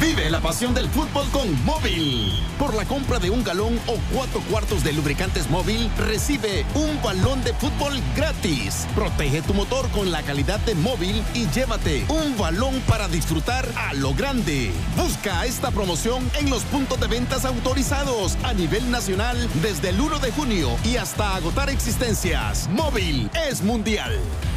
Vive la pasión del fútbol con Móvil. Por la compra de un galón o 4 cuartos de lubricantes Móvil, recibe un balón de fútbol gratis. Protege tu motor con la calidad de Móvil y llévate un balón para disfrutar a lo grande. Busca esta promoción en los puntos de ventas autorizados a nivel nacional desde el 1 de junio y hasta agotar existencias. Móvil es mundial.